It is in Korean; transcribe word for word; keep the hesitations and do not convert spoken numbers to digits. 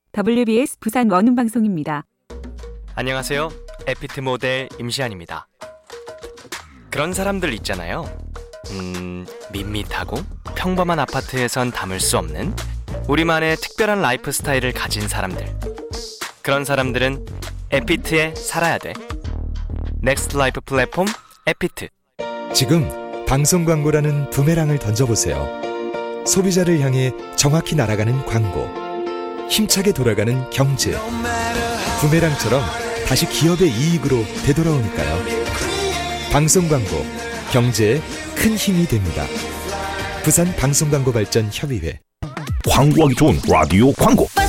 더블유비에스 부산 원음방송입니다. 안녕하세요. 에피트 모델 임시안입니다. 그런 사람들 있잖아요. 음, 밋밋하고 평범한 아파트에선 담을 수 없는 우리만의 특별한 라이프 스타일을 가진 사람들. 그런 사람들은 에피트에 살아야 돼. 넥스트 라이프 플랫폼 에피트. 지금 방송 광고라는 부메랑을 던져보세요. 소비자를 향해 정확히 날아가는 광고, 힘차게 돌아가는 경제. 부메랑처럼 다시 기업의 이익으로 되돌아오니까요. 방송 광고, 경제에 큰 힘이 됩니다. 부산 방송광고발전협의회. 광고하기 좋은 라디오 광고.